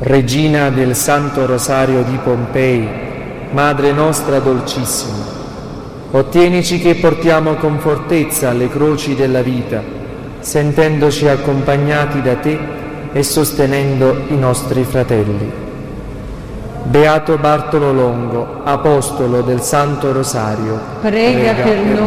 Regina del Santo Rosario di Pompei, Madre nostra dolcissima, ottienici che portiamo con fortezza le croci della vita, sentendoci accompagnati da te e sostenendo i nostri fratelli. Beato Bartolo Longo, Apostolo del Santo Rosario, prega per noi.